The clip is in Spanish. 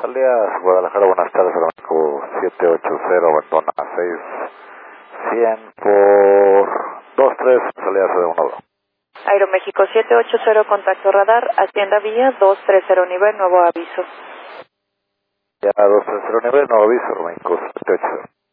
salida Guadalajara, buenas tardes, Aeroméxico 780, abandona 6100 por 23, salida CD12. Aeroméxico 780, contacto radar, atienda vía 230 nivel, nuevo aviso. Ya 230 nivel, nuevo aviso, Aeroméxico 780.